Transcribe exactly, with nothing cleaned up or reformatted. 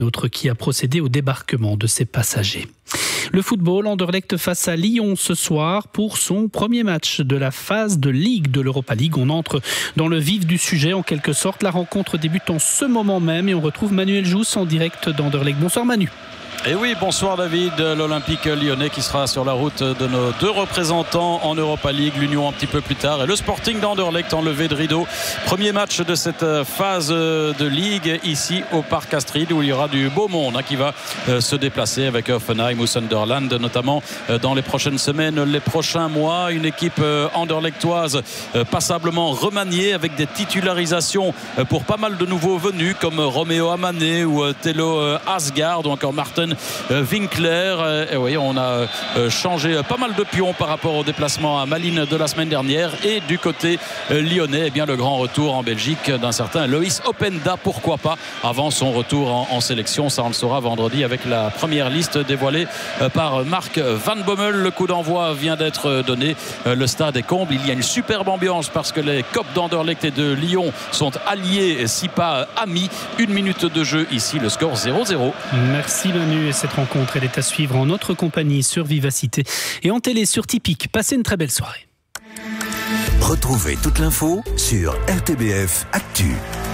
Autre qui a procédé au débarquement de ses passagers. Le football, Anderlecht face à Lyon ce soir pour son premier match de la phase de Ligue de l'Europa League. On entre dans le vif du sujet en quelque sorte. La rencontre débute en ce moment même et on retrouve Manuel Jousse en direct d'Anderlecht. Bonsoir Manu. Et oui, bonsoir David, l'Olympique lyonnais qui sera sur la route de nos deux représentants en Europa League, l'Union un petit peu plus tard et le Sporting d'Anderlecht en levée de rideau. Premier match de cette phase de Ligue ici au Parc Astrid où il y aura du beau monde hein, qui va euh, se déplacer avec Hoffenheim ou Sunderland notamment euh, dans les prochaines semaines, les prochains mois. Une équipe euh, anderlechtoise euh, passablement remaniée avec des titularisations euh, pour pas mal de nouveaux venus comme Roméo Amané ou euh, Thelo euh, Asgard ou encore Martin Winkler. Et oui, on a changé pas mal de pions par rapport au déplacement à Malines de la semaine dernière. Et du côté lyonnais, eh bien, le grand retour en Belgique d'un certain Loïs Openda, pourquoi pas, avant son retour en, en sélection. Ça, on le saura vendredi avec la première liste dévoilée par Marc Van Bommel. Le coup d'envoi vient d'être donné. Le stade est comble. Il y a une superbe ambiance parce que les Cops d'Anderlecht et de Lyon sont alliés, si pas amis. Une minute de jeu ici, le score zéro zéro. Merci Manu. Et cette rencontre, elle est à suivre en notre compagnie sur Vivacité et en télé sur Tipeee. Passez une très belle soirée. Retrouvez toute l'info sur R T B F Actu.